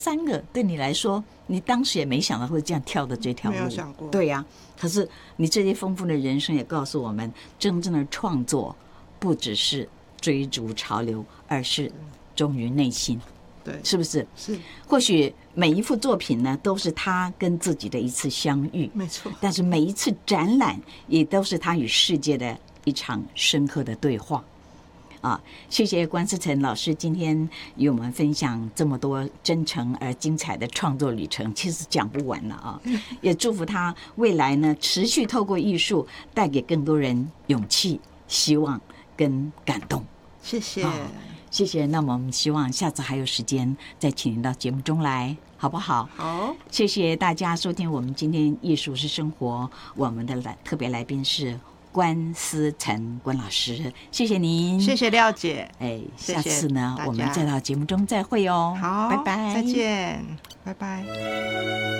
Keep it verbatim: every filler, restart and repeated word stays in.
三个对你来说，你当时也没想到会这样跳的这条路， 没有想过。 对呀、啊，可是你这些丰富的人生也告诉我们，真正的创作不只是追逐潮流，而是忠于内心。 对， 是不是？ 是。 或许每一幅作品呢，都是他跟自己的一次相遇， 没错。 但是每一次展览，也都是他与世界的一场深刻的对话。啊，谢谢关思成老师今天与我们分享这么多真诚而精彩的创作旅程，其实讲不完了啊！也祝福他未来呢，持续透过艺术带给更多人勇气、希望跟感动。 谢谢。 啊谢谢，那么我们希望下次还有时间再请您到节目中来，好不好？ 好， 谢谢大家收听我们今天艺术是生活，我们的来特别来宾是关思成关老师，谢谢您， 谢谢廖姐， 哎，下次呢谢谢我们再到节目中再会哦， 好， 拜拜， 再见，拜拜。